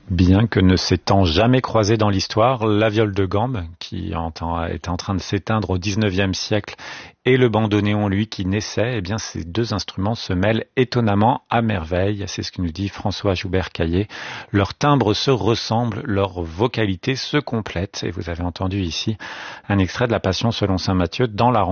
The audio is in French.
Bien que ne s'étant jamais croisé dans l'histoire, la viole de gambe, qui était en train de s'éteindre au XIXe siècle, et le bandoneon, lui, qui naissait, eh bien, ces deux instruments se mêlent étonnamment à merveille. C'est ce que nous dit François Joubert-Caillé. Leurs timbres se ressemblent, leurs vocalités se complètent. Et vous avez entendu ici un extrait de la Passion selon saint Matthieu dans la